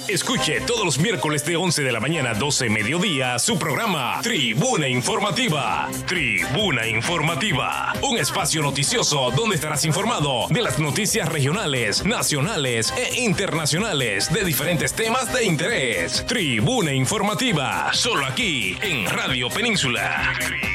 Escuche todos los miércoles de 11 de la mañana a 12 mediodía su programa Tribuna Informativa. Tribuna Informativa, un espacio noticioso donde estarás informado de las noticias regionales, nacionales e internacionales de diferentes temas de interés. Tribuna Informativa, solo aquí en Radio Península.